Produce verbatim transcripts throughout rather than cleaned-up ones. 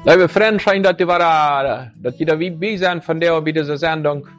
Liebe Freunde, schön, dass ihr war, dass jeder wie bei sind von der bei dieser Sendung.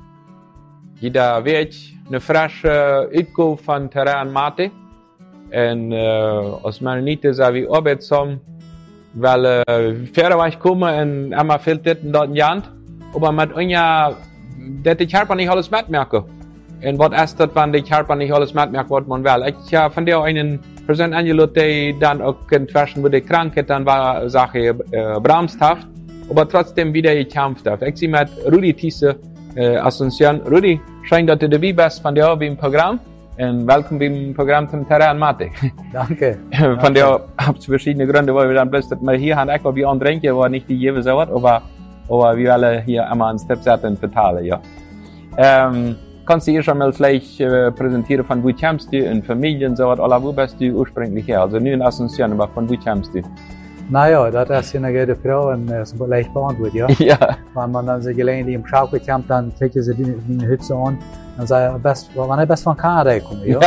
Jeder wird eine frische Uitgabe von Terrain Mate. Und äh, aus meiner Niete sind wir arbeitsam, weil äh, verder war ich komme und immer viel Titten dort in die Hand. Aber mit uns, dass ich halt nicht alles mitmerke. Und was ist das, wenn ich halt nicht alles mitmerke, was man will. Ich habe von der einen Person angelassen, die dann auch inzwischen wurde Krankheit, dann war Sache äh, bremshaft, aber trotzdem wieder gekämpft hat. Ich sehe mit Rudi Thiesse äh, Asunción. Rudi, schön, dass du dabei bist von der beim Programm. Und willkommen beim Programm zum Terrain Mate. Danke. Von der habt es verschiedene Gründe, weil wir dann bloß, dass wir hier haben, auch wie andere trinken, wo nicht die jeweils so was, aber, aber wir alle hier einmal einen Step setzen und verteilen, ja. Ähm, kannst du dir schon mal vielleicht äh, präsentieren, von wo kommst du, in Familien, so was, oder wo bist du ursprünglich her? Also nicht in Asunción, aber von wo kommst du? Naja, das ist ja eine gute Frage und das ist leicht beantwortet, ja. Ja. Wenn man dann so gelegentlich im Schaukel kommt, dann kriegt er sich die, die Hütze an. Dann sagt er, best, wann er best von Kanada kommt, ja.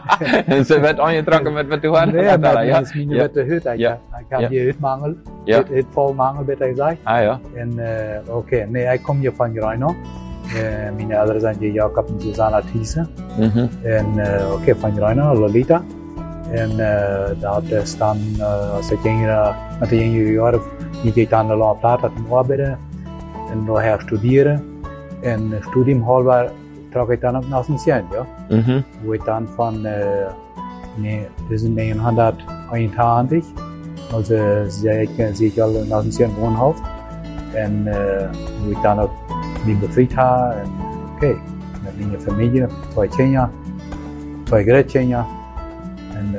So wird angetrunken mit, mit du hast. Ja, mit, ja. Das ist meine ja. Hütte, Hütte. Ja. Ich habe hier Hüttmangel. Ja. Hüttvollmangel, bitte gesagt. Ah, ja. Und, äh, okay, nee, ich komme hier von Reino. Äh, meine Eltern sind hier Jakob und Susanna Thiesse. Mhm. Und, äh, okay, von Reino, Lolita. En uh, dat is dan, uh, als ik jongere, met de jongere jaren, die ik dan de La Plata te arbeiden en daher studeren. En studium halber trok ik dan op naar Asunción, ja. Mhm. Wo ik dan van uh, nee, negenhonderteinundzwanzig, also zie ik, zie ik al in Asunción woonhoofd. En uh, wo ik dan ook mijn bevriend had. En oké, okay, met mijn familie, twee kinderen, twee grootkinderen. En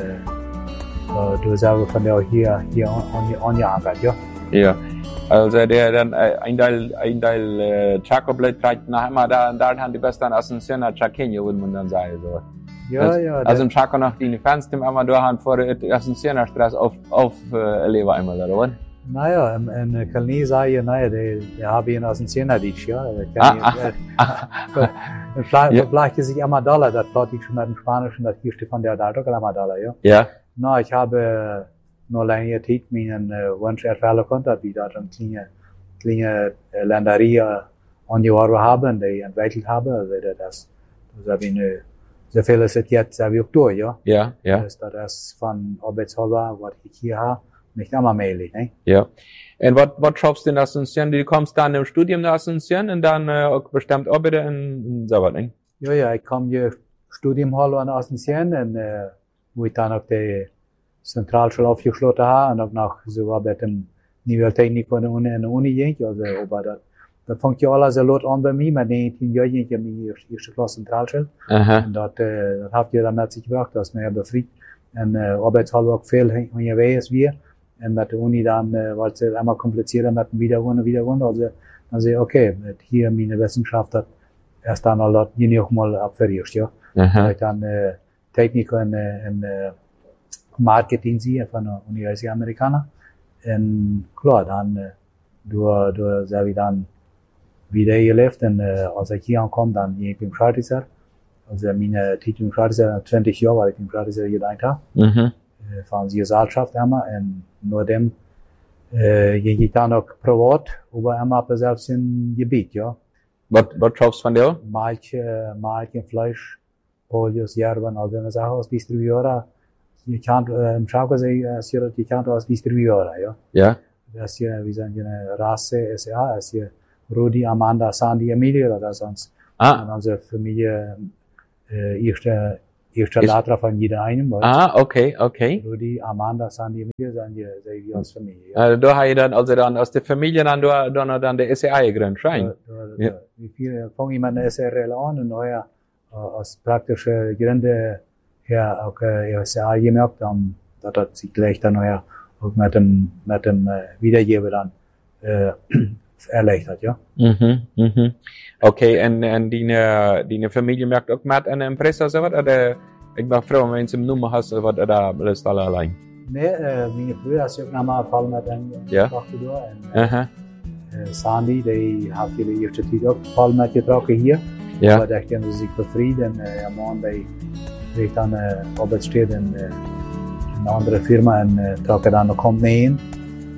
uh, du selber von der hier, hier angeankert, ja? Ja, also der dann ein Teil, ein Teil äh, Chaco bleibt nach immer da und da haben die besten Asunción nach Chaqueño, würde man dann sagen. So. Ja, also, ja. Also im Chaco nach die Fans, einmal da haben vor der Asunción Straße auf, auf äh, erleben einmal, oder? Naja, in, in Kalni sage ich, naja, die, die haben in Asunción dich, ja. Ah, ah, Vielleicht ja. sich immer Dollar, das dort ich schon mit dem Spanischen, das hier steht von der Dalto, immer Dollar, ja. Ja. Na, ich habe nur längere Zeit meinen äh, Wunsch erfüllen konnte, wie dort eine kleine, kleine äh, Länderie angeworfen haben, die ich entwickelt habe, also das, das habe ich eine, so viel ist es jetzt, habe ich auch durch, ja. Ja, ja. Das, das ist von Arbeitshalber, was ich hier habe, nicht immer mählich, ne? Ja. Und was, was schaffst du in Asunción? Du kommst dann im Studium nach Asunción und dann äh, auch bestimmt arbeiten in, in so was, ne? Ja, ja, ich komme hier Studium halber in Asunción und, äh, wo ich dann auch die Zentralschule aufgeschlossen habe und auch noch sogar bei dem Niveltechniker in der Uni, in der Uni ging, also, aber das, das fängt ja alles sehr lot an bei mir, mit neunzehn Jahren ging ich in die erste Klasse Zentralschule. Aha. Und das, äh, das habt ihr dann mit sich gebracht, dass mir befreit und, äh, arbeitshalber auch viel unterwegs wir. Und mit der Uni dann, äh, weil es einmal komplizierter mit dem Wiederholen, Wiederholen, also, dann sehe ich, okay, mit hier meine Wissenschaft hat erst dann all das, die auch mal abverriert, ja. Aha. Ich dann, äh, Techniker in, in, äh, Marketing sie von der Universität Amerikaner. Und klar, dann, äh, du, du, sag ich dann, wieder gelebt, und, äh, als ich hier ankomme, dann ging ich im Schreibtisch. Also, meine Titel im Schreibtisch, zwanzig Jahre, weil ich im Schreibtisch gedacht habe. Mhm. Von der Gesellschaft immer, und nur dem, äh, ging ich dann auch privat, aber immer auf selbst im Gebiet, ja. Was, was schaffst du von dir? Milch, äh, Milch und Fleisch, Polios, Jerben, also eine Sache aus Distributora. Je kan, äh, im Schaukasee, äh, ist hier, je kan aus Distributora, ja. Ja. Das ist hier, wie sagen, eine Rasse, S A, ist hier Rudi, Amanda, Sandy, Emilia, oder sonst. Ah. Und unsere Familie, äh, erste, erste Latra von jeder einem, Ah, okay, okay. Rudi, Amanda, Sandy, Emilia, sind hier, sind wir als Familie, ja. Also, da habe ich dann, also dann aus der Familie dann, da, dann, dann der S E A gegründet, schein. Da, da, Ja. da, wie viel, fange ich mit der S R L an, und neuer, äh, aus praktische Gründe her, auch, äh, S A gemerkt, um, dass das sich gleich dann neuer, auch mit dem, mit dem, äh, Wiedergeber dann, äh, erleichtert, ja. Mhm, mhm. Okay, und, und deine, deine Familie merkt auch mit einer Impressa, so was, oder, ich war froh, wenn du eine Nummer hast, oder was, oder, alles alle allein? Nee, äh, meine Früher hast du auch nochmal Fall mit einem, Ja. Tochter da, und, äh, Aha. äh, Sandy, die hat viele erste Zeit auch Fall mit getroffen hier. Ja. Aber da können sie sich befrieden, äh, am Mann, die, die dann, äh, Arbeitsstelle in, äh, eine andere Firma, und, äh, trocken dann noch kommt hin.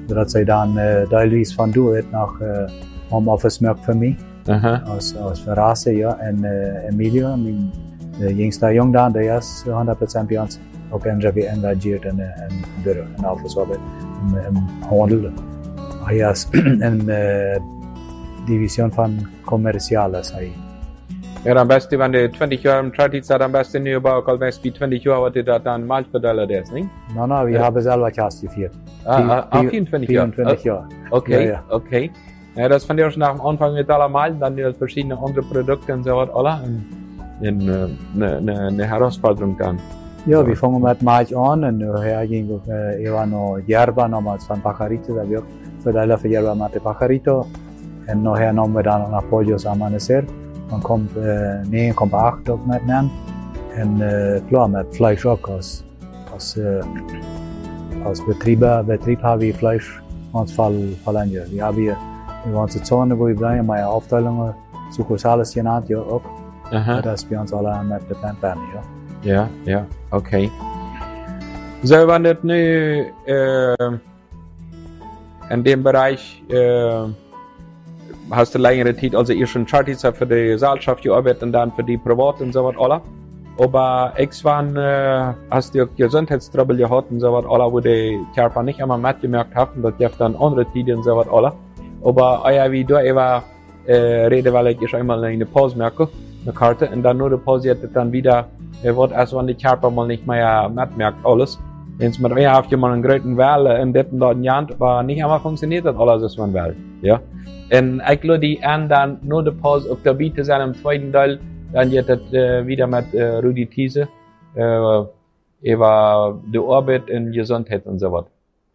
dat zij dan uh, deelwijs van doen nach uh, Homeoffice merkt voor mij. Aha. Als, als verrassen, ja. En uh, Emilio, mijn de jongste jong dan, die is honderd procent bij ons ook engageerd in een bureau, in office arbeid, in, in handel. Hij is in de divisie van commercial is hij. Ja, am besten, wenn du zwanzig Jahre im Tradit seid, am besten nur über auch als wie zwanzig Jahre, was du da dann mal verteilt hast, nicht? Nein, nein, wir ja. haben selber Kast geführt. Ah, ah, vierundzwanzig Jahre? vierundzwanzig Jahre. Okay, ja, ja. okay. Ja, das fand ich auch schon nach dem Anfang mit allemal, dann die verschiedene andere Produkte und so was, alle. Eine, eine, eine Herausforderung dann. Ja, so. Wir fangen mit Mai an und nachher ging äh, ich noch Yerba nochmals von Pajarito, da wir verteilen für Yerba Mate Pajarito. Und nachher nehmen wir dann noch Polios Amanecer. Dan komt uh, negen komma acht ook met men. En uh, klar, met Fleisch ook. Als, als, uh, als Betrieb, Betrieb hebben we Fleisch ons verlangen. We hebben hier in onze zone, wo we blijven, maar afdelingen, succursales genannt, ja ook. Uh-huh. Dat is bij ons alle met de pen, ja. Ja, ja, oké. Okay. Zo, wanneer het nu uh, in dem Bereich uh, hast du längere Zeit, also ihr schon Chartis für die Gesellschaft gearbeitet und dann für die Privat und so was alle. Aber irgendwann äh, hast du Gesundheitstrubel gehabt und so was alle, wo die Körper nicht einmal mitgemerkt haben, das gibt dann andere Tiden und so was alle. Aber ja, wie du immer äh, rede, weil ich schon einmal eine Pause merke, eine Karte, und dann nur die Pause hat dann wieder, äh, wird erst wenn die Körper mal nicht mehr mitmerkt alles. Wenn es mit mir habt ihr mal einen großen Welle in dit und dort Jahr, aber nicht einmal funktioniert das alles, was man will, ja. En ik wil die aan dan nur de Pause ook dabei te zijn im zweiten Teil, dann geht das äh, wieder mit äh, Rudi Thiese äh, über die Arbeit in Gesundheit und so was.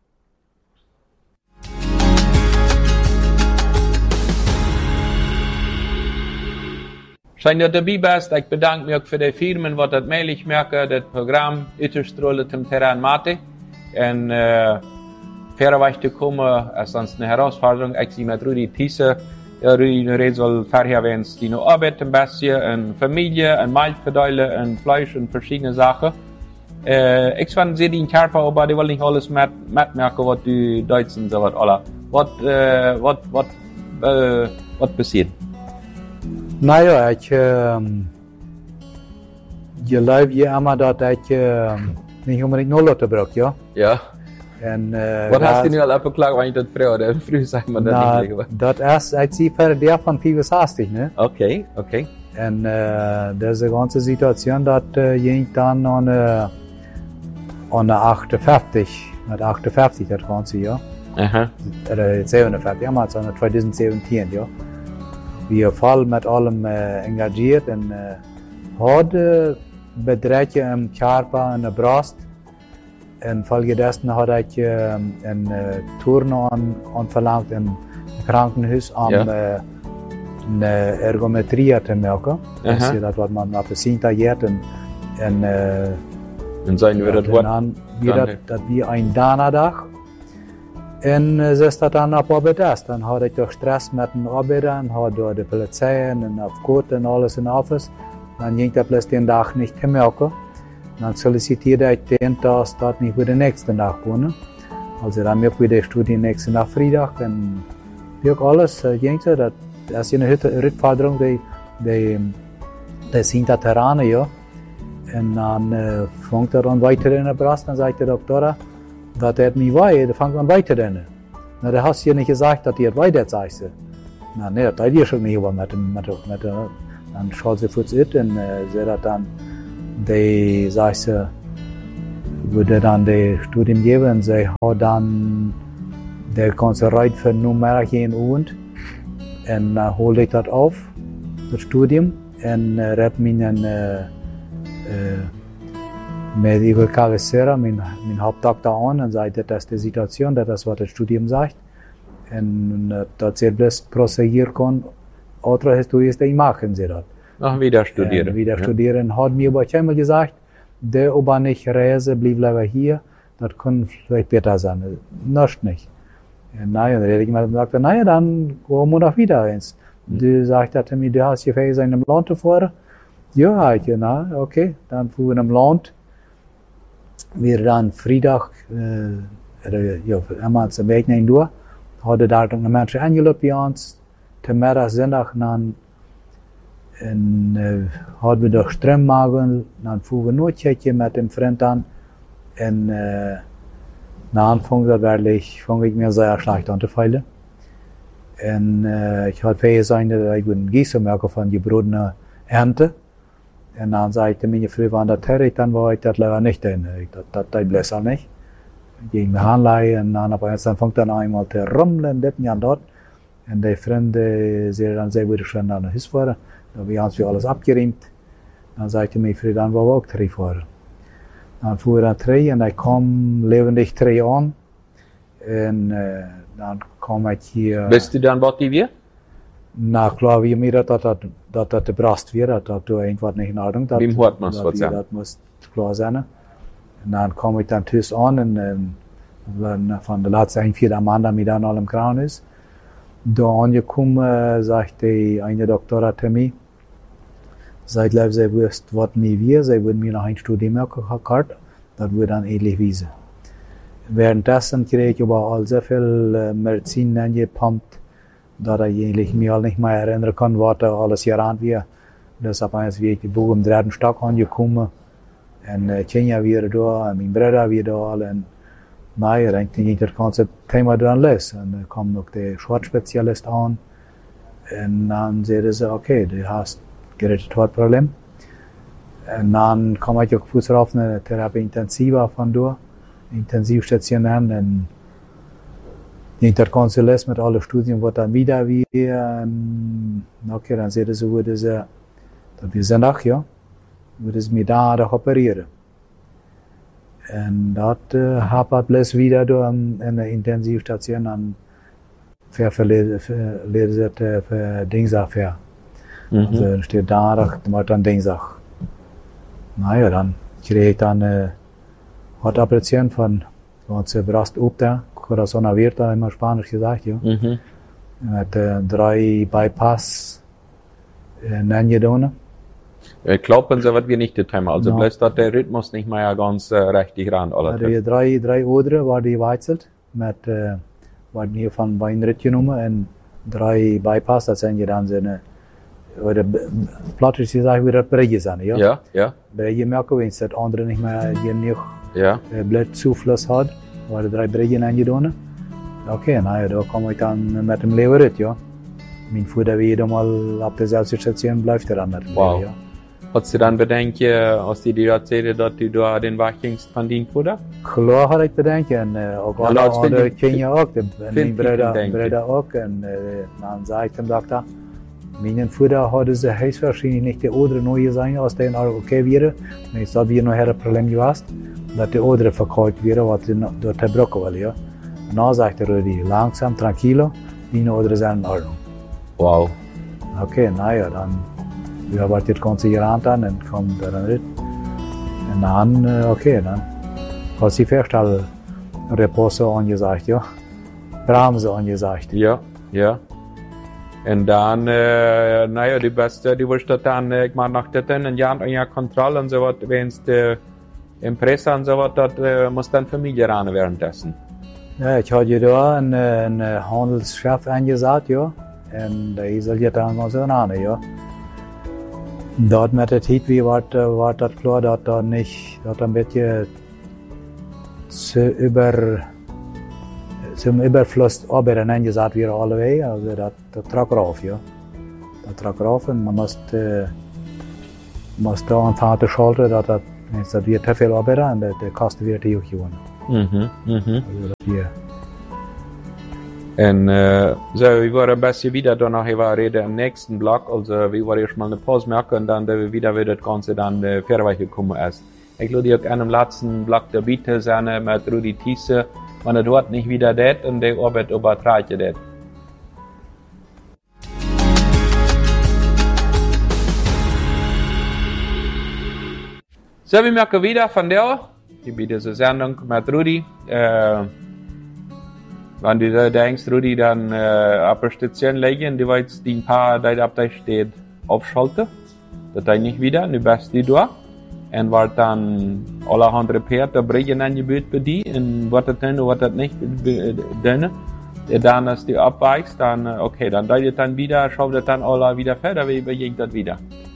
Schön, dass du dabei bist. Ich bedanke mich auch für die Firmen, die das möglich machen, das Programm Uiterstrahlen zum Terrain Mate. Und äh, verder te komen is dan een herausforderung. Ik zie met Rudi Thiese, ja, Rudi soll vorher wens die nu Arbeit ein bisschen, en Familie, en Milch verdelen, en Fleisch und verschiedene Sachen. Äh, ich fand sie den Körper, aber die wollen nicht alles mit, mitmerken, was die Deutschen so was alle. Was, äh, was, was, äh, was passiert? Naja, ich, ähm, geloof je immer, dat ik äh, nicht unbedingt nur Leute brauche, ja? Ja. En, uh, wat hast du nu al opgeklaagd, want je dat vroeger, früher zei man dat na, niet liggen. Dat is, ik zie verder der van vierenzestig, ne? Oké, okay, oké. Okay. En uh, deze ganze Situation, dat uh, ging dan aan uh, aan achtenvijftig, met achtenvijftig dat ganze, ja. Aha. Uh, zevenenvijftig, ja, maar het is aan twintig zeventien, ja. We voll met allem uh, engagiert en uh, hadden bedrijfje in Körper en de Brust. Infolgedessen had ik uh, een uh, tourne aan, aan verlangd in het krankenhuis om ja. uh, een uh, ergometrie te maken. Uh-huh. Dus dat wat man op de Sintajet en en uh, en zijn we dat wat? Dan dat dat wie een Danadag. En uh, ze staat dan op arbeid is. Dan had ik toch stress met een arbeider en had door de politie en op koot en alles in office. Dan ging dat plus den dag niet te maken. Dan solliciteerde ik den Tag staat niet voor de nächste dag wonen. Also dan heb ik de studie nächste dag vrijdag en ook alles uh, ging zo. Dat als je een uitvordering die die die zien dat terrain ja. En dan uh, vangt er dan weiter in de Brust. Dan zegt de dokter dat het niet waar. Dan vangt dan weiter in. Nou, dan hast je niet gezegd dat je het weiter zegt. Nou nee, dat deed je schon niet over met met met. Dan schaut ze voets uit en uh, ze dat dan die zegt ze würde dan de studium geven en ze had dan de conservatie voor nummer geen oond en dan hol ik dat af het studium en uh, heb mijn uh, uh, medical cabecera mijn mijn hoofddokter aan en zei dat is de situatie dat is wat het studium zegt en uh, dat ze best procederen kon andere studies die machen ze dat. Noch wieder studieren. En wieder ja. studieren. Hat mir aber einmal gesagt, der aber nicht reise, blieb lieber hier, das kann vielleicht besser sein. Nicht nicht. Ja, naja, dann hätte ich mal gesagt, naja, dann kommen wir noch wieder eins. Mhm. Du sagst mir, du hast hier fähig in einem Land vor. Ja, ich, na, okay, dann fuhren wir im Land. Wir dann Freitag äh, ja, eenmaal een week neem door. Hadden daar nog een mensen aangelaten bij ons. Te middag, zondag, dan en uh, hadden we door stroommagen. Dan voeren we nooit met een vriend aan. En uh, na Anfang, dat werkelijk, vond ik mir sehr schlecht an te feilen. En uh, ich had veel gezegd dat ik een gießen merken van gebrodene Ernte. En dan zei ik meine Frau, wann dat her, dann war ich das leider nicht drin. Dat, dat, dat bleef al niet. Gegen de Haanlei en dan opeens dan fängt dan eenmaal te rummelen, dit en dat. En die vrienden zeiden dan, zij wilden schon naar huis varen. Dan hebben we ons weer alles abgerimd. Dan zei ik mijn Frau, dan wou we ook terug varen. Dan voer we dan terug en ik kwam levendig terug aan. En uh, dan kwam ik hier... Wist u dan wat die weer? Nou, klar, wie mir dat dat dat dat de brast weer, dat dat door irgendwas nicht in Ordnung. Dat, Wem hoort man wat zijn? Dat moest klar zijn. En dan kwam ik dan thuis aan en, en van de laatste een vier maanden met dan al im Krankenhaus. Daar aangekomen, zegt die eine Doktor zu mir, seit leib zij wist wat mij weer, zij würden mir noch ein Studium gekart, dat würde dann ähnlich wiesen. Währenddessen kreeg ik aber al sehr viel uh, Medizin angepumpt, dat ik eigenlijk me al niet meer herinneren kan wat er alles hier aan weer. Dus opeens weer ik boven im dritten Stock aangekomen. En uh, Kenia weer daar, en mijn broer weer daar. En nou ja, dan ging ik het ganze Thema dan les. En dan kwam ook de Schwarzspezialist aan. En dan zeiden ze, oké, okay, du hast gerechnet wat probleem. En dan kwam ik ook voet op een therapie intensiva van door. Intensivstation aan. En Interkanzler les met alle Studien wordt dan wieder weer. En oké, dan zeiden ze, worden ze, dat is zondag, ja. Worden ze me daar opereren. En dat uh, hapert les wieder door in de intensivstation en verleden ze het voor dinsdag ver. Mm-hmm. Also dan steht daar, maar dan dinsdag. Nou ja, dan kreeg ik dan uh, wat operatie van, want ze brast op daar. Corazón abierto, immer Spanisch gesagt, ja. Mhm. Met uh, drei Bypass äh, Nanjedone. Ich glaube, so wird wir nicht das Thema. Also no. Bloß, dass der Rhythmus nicht mehr ganz äh, richtig ran. Oder die drei, drei Odre war die weizelt, mit, äh, waren hier von Weinritt genommen und drei Bypass, das sind ja dann so eine, oder plattisch gesagt, wie das Breje sind, ja. Ja, ja. Breje merken, wenn es das andere nicht mehr genug ja. äh, Blutzufluss hat. Waren drei Breien eingedaan. Oké, okay, nou ja, daar kom ik dan met hem leven uit, ja. Mijn voeder weer helemaal op dezelfde station blijft er dan met hem wow. leven, ja. Had je dan bedenken, als die dat zeiden, dat u daar den weg ging van die voeder? Klaar had ik bedenken. En uh, ook alle andere kinderen ook. De, mijn broeder ook. En uh, dan zei ik hem dokter, mijn voeder hadden ze huiswaarschijnlijk niet de oudere nooit zijn als die oké okay weer. Maar is dat weer nog een probleem geweest. Dat de oudere verkoopt weer, wat door te brokken wil, ja. En dan zegt Rudy, langzaam, tranquilo, die oudere zijn in orde. Wow. Oké, okay, nou ja, dan ja, wordt dit ganze hier aan dan en komt er dan uit. En dan, uh, oké, okay, dan had sie verstel reposo angezegd, ja. Bremse angezegd. Ja, ja. En dan, uh, nou ja, die beste, die was dat dan, ik maak nog dat in, een jaar aan je controle en zo wat, wens de Impressa en zo wat, dat uh, moest dan familie ran währenddessen. Ja, ik had je daar een, een handelschef aangezet, ja. En die zal je dan gaan zo ran, ja. Dat met de tijd wie wordt, wordt dat klaar dat dat niet, dat een beetje zu über, zum Überfluss arbeiten aangezet weer allebei, also dat, dat trok eraf, ja. Dat trok eraf en man moest, uh, moest daar aanvangen te schalten dat dat Dus dat weer te veel arbeiden en de, de kosten weer te hoog geworden. Mhm, mhm. Also hier. En uh, so, wir waren ein bisschen wieder danach reden im nächsten Block, also wir waren erstmal eine Pause merken und dann wir wieder wie das Ganze dann äh, verweich gekommen ist. Ich glaube, auch an dem letzten Block der Bitte sein mit Rudi Thiesse, wenn er dort nicht wieder das und die Arbeit überträgt das. So, wir merken wieder von der, die diese Sendung mit Rudi. Äh, wenn du da denkst, Rudi, dann äh, auf der Station legen, die jetzt die ein paar, die auf der steht, aufschalten. Das ist nicht wieder, du bist die da. En wordt dan allerhand repareerd, daar brengen aan je buurt bij die. En wat het doen, wat het niet doen. En dan als die abweicht, dan, oké, okay, dan doe je het dan wieder, schau das dann alle wieder verder, wie bejegt das wieder?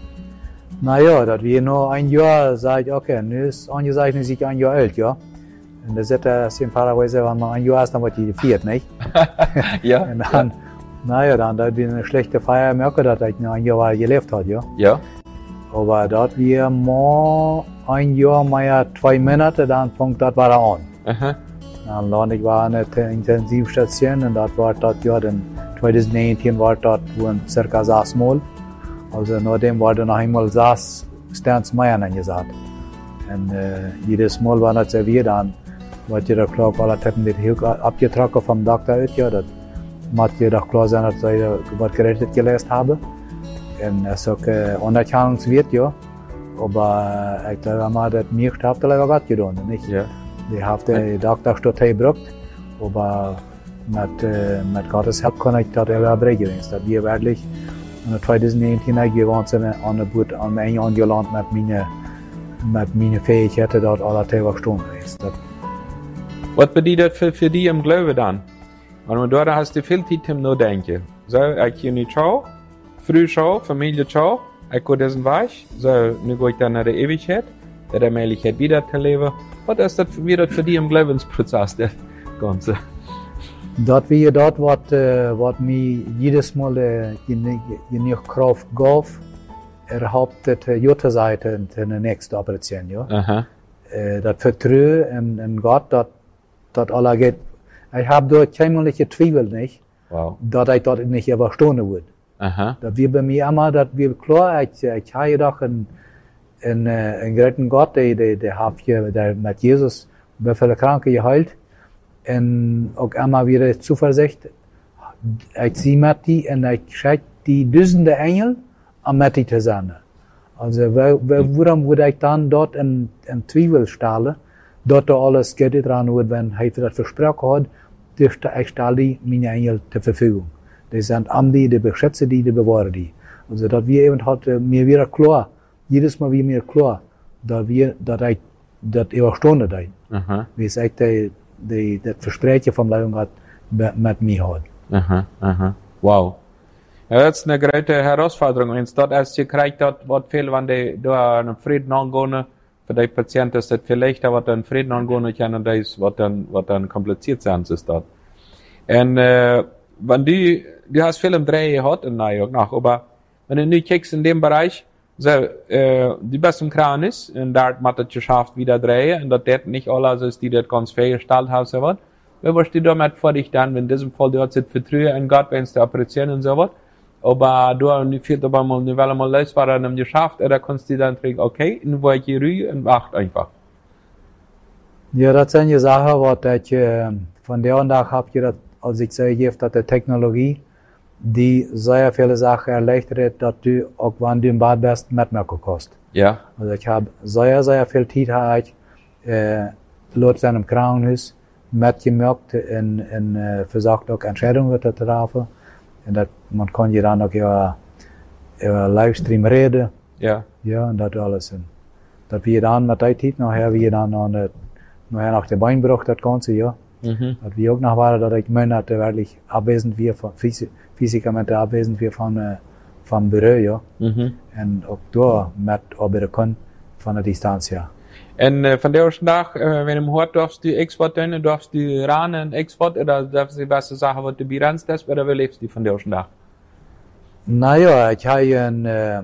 Naja, dat wir nur ein Jahr, sag ich, okay, nu ist angezeichnet sich ein Jahr alt, ja. Und das ist das in Paraguay, wenn man ein Jahr ist, dann wird die viert, nicht? Ja. Und dann, ja. Naja, dann, da wir eine schlechte Feier merken, dass ich noch ein Jahr gelebt hat, ja. Ja. Aber dort wir mal ein Jahr, mehr zwei Monate, dann fängt das wieder an. Aha. Dann lande ich war eine Intensivstation und dort war dort, ja, dann zwanzig neunzehn war dort, wo ein circa sechs Mal. Also nachdem war dann noch einmal sechs Sterns mehr angesagt. Und äh, jedes Mal war das serviert, dann wird jeder klar, alle Treppen wird abgetragen vom Doktor, ja, das muss jeder klar sein, dass ich was gerettet gelesen habe. Und es ist auch äh, anerkennungswert, ja. Aber äh, ich glaube, man hat mir gehabt, das war gut getan, nicht? Ja. Die haben den Doktor stort gebracht, aber mit, äh, mit Gottes Hilfe kann ich das überbringen. Das wir wirklich in zwanzig neunzehn gewohnt sind, an der Boot an ein Jahr gelernt mit meinen mit meinen Fähigkeiten dort alle Tage Stunden. Was bedeutet das für, für die im Glauben dann? Wenn du da hast du viel Zeit zum Nachdenken. So, ich gehe nicht schau, früh schau, Familie schau, ich gehe diesen Weg, so, nu gehe ich dann nach der Ewigkeit, der Möglichkeit wieder zu leben. Was ist das wieder für die im Glaubensprozess, der Ganze? Dort wie dort, was äh, wat mir jedes Mal äh, genug Kraft gab, er hat die gute Seite in der nächsten Operation, ja. Aha. Äh, das Vertrauen in, in Gott, das das alles geht. Ich habe dort keinmalige Zweifel nicht, wow. dass ich dort nicht überstehen wird. Aha. Das wir bei mir immer, das wir klar, ich, ich habe doch einen, einen, einen großen Gott, der, der, der hat hier, der mit Jesus bei vielen Kranken geheilt. Und auch immer wieder Zuversicht. Ich sehe mit die und ich schaue die Dutzende Engel am mit die zusammen. Also, warum würde ich dann dort in, in Zweifel stellen, dort alles geht dran wird, wenn er das versprochen hat, ich stelle die meine Engel zur Verfügung. Die sind am die, die beschützen die, die bewahren die. Also, dass wir eben hat, mir wieder klar, jedes Mal wie mir klar, dass wir, dass ich, das überstehen da. Aha. Wie es echt, die, die, das Versprechen vom Leitung hat, mit mir hat. Aha, aha. Wow. Ja, das ist eine große Herausforderung. Wenn es dort erst gekriegt hat, wird viel, wenn die da einen Frieden angehen, für die Patienten ist das viel leichter, was dann Frieden angehen kann, und das wird dann, wird dann kompliziert sein, ist dort. Und, äh, wenn du, du hast viel im Dreh gehabt in New York nach, aber wenn du nicht kickst in dem Bereich, so, äh, die besten Kran ist, und da hat das geschafft, wieder drehen, und das wird nicht alles ist, die das ganz festgestellt haben, so was. Was steht damit vor dich dann, wenn in diesem Fall dort sind Vertrauen in Gott, wenn es die Operation und so was. Aber du hast nicht aber mal, nicht weil mal los war, dann geschafft, oder kannst du dann denken, okay, dann war ich hier ruhig und wacht einfach. Ja, das sind die Sachen, was ich, äh, von der und da habe ich das, als ich sage, dass die Technologie, die sehr viele Sachen erleichtert, dass du, auch wenn du im Bad bist, mitmerken kannst. Ja. Also ich habe sehr, sehr viel Zeit, habe ich, äh, Leute in einem Krankenhaus, mitgemerkt und, und äh, versucht auch Entscheidungen zu treffen. Und dat, man kann ja dann auch über, über Livestream reden. Ja. Ja, und das alles. Und dat wir dann mit der Zeit nachher, wie dann noch nicht, nachher nach der Beinbruch, das Ganze, ja. Mhm. Dat wir auch noch waren, dass ich Monate wirklich abwesend wir von, physikament abwesend wir von, äh, vom Büro, ja. Mhm. Und auch da mit arbeiten können, von der Distanz, ja. En uh, van de eerste dag, uh, wenn du hört, darfst du Export doen, darfst du ran en Export, oder darfst du was sagen, was du bilanz hast, oder wie lebst du von der ersten Tag? Naja, ich habe ein, äh,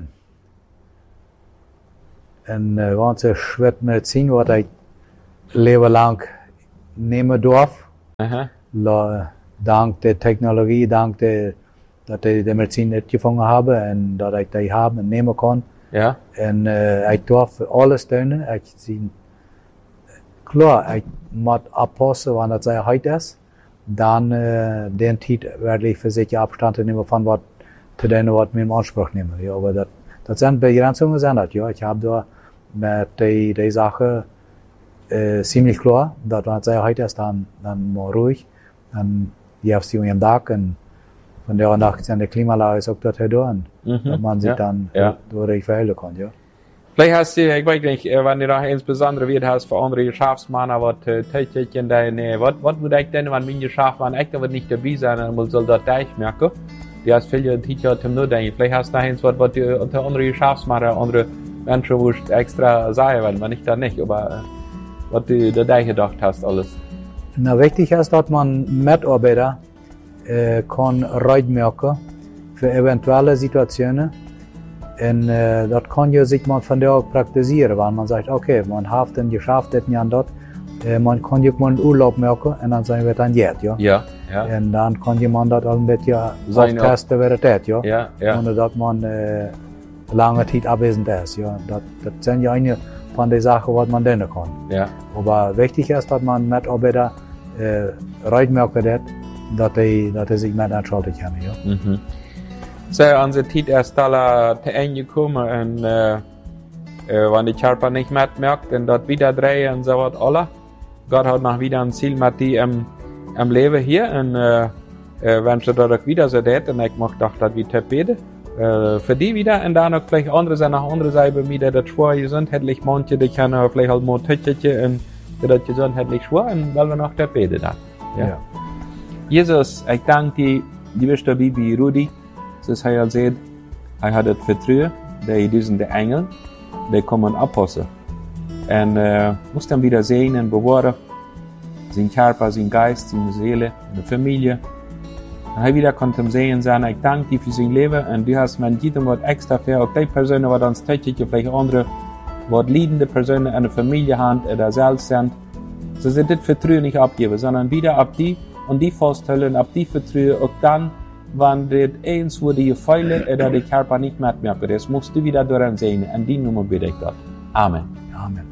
ein äh, ganzes Schritt Medizin, was ich leben lang nehmen darf. Aha. La, dank der Technologie, dank der, dass ich die Medizin nicht gefunden habe und dass ich die haben und nehmen kann. Ja. En uh, ik durf alles doen. Ik zie, klar, ik moet oppassen, wanneer het zijn huid is. Dan uh, den tijd werde ich für sich Abstand nehmen von was zu denen, was mir in Anspruch nehmen. Ja, aber das, das sind Begrenzungen, sind das, ja. Ich habe da mit die, die Sache äh, ziemlich klar, dass wenn es sehr huid ist, dann, dann mal ruhig. Dann gibst du einen Tag und von der Nacht sind die Klimalage ist auch dort da und Mhm. dass man sich Ja. dann Ja. durch verheilen kann, ja. Vielleicht hast du, ich weiß nicht, wenn du noch insbesondere wird hast für andere Geschäftsmänner, was tätig in deine, was, was würde ich denn, wenn mein Geschäftsmann echt aber nicht dabei sein, dann soll das gleich merken. Die hast viele Titel zum nur denken. Vielleicht hast du noch eins, was, was du unter andere Geschäftsmänner, andere Menschen, wo ich extra sagen will, wenn ich da nicht, aber was du da gedacht hast, alles. Na, wichtig ist, dass man Mitarbeiter äh, kann reitmerken für eventuelle Situationen. Und äh, das kann ja sich man von der auch praktizieren, weil man sagt, okay, man hat dann geschafft, das Jahr dort, äh, man kann ja mal einen Urlaub merken und dann sagen wir dann jetzt, ja. Ja, ja. Und dann kann jemand das ein bisschen testen, wer das ist, ja. Ja, ja. Ohne dass man äh, lange Zeit abwesend ist, ja. Das, das sind ja eine von den Sachen, was man denn kann. Ja. Aber wichtig ist, dass man Mitarbeiter äh, reitmerken hat, dass die, dass die sich mit entschuldigen können, ja. Mhm. So, unsere Zeit ist alle zu Ende gekommen und äh, äh, wenn die Charpa nicht mitmerkt und dort wieder drehen und so was alle. Gott hat noch wieder ein Ziel mit die im, im Leben hier und äh, äh, wenn sie dort wieder so tät, und ich mach doch das wie Tepede, äh, für die wieder und dann auch vielleicht andere sind nach andere Seite mit der das schwer sind, hättlich manche, die können vielleicht halt mal Tötchen und die das gesund hättlich schwer und weil wir noch Tepede da. Ja. Ja. Jesus, ich danke dir, die bist dabei wie Rudi. Das hij al zei, hij had het vertrouwen dat je dus de engel, die komen oppassen. En uh, moest dan wieder sehen en bewaren, zijn Körper, zijn Geist, zijn Seele, de Familie. En hij wieder kon hem sehen, sagen, ik dank dir für zijn leven en du hast mein jedem wat extra für auch die Personen, wat ons täglich, vielleicht andere, wat liebende Personen in der Familie haben, oder selbst sind. So sie das Vertrauen nicht abgeben, sondern wieder ab die und die feststellen, ab die Vertrauen, auch dann, wenn das eins wurde gefallen oder die Körper nicht mehr merken. Das musst du wieder daran sehen. An die Nummer bitte ich Gott. Amen. Amen.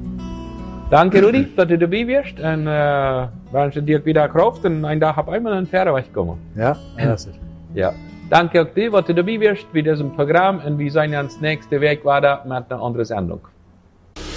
Danke, Rudi, dass du dabei bist. Und äh, wenn du dir wieder Kraft und einen Tag auf einmal einen Pferd wegkommen. Ja, das ist. Ja. Danke auch dir, dass du dabei bist bei diesem Programm. Und wir sehen uns nächste Woche weiter mit einer anderen Sendung.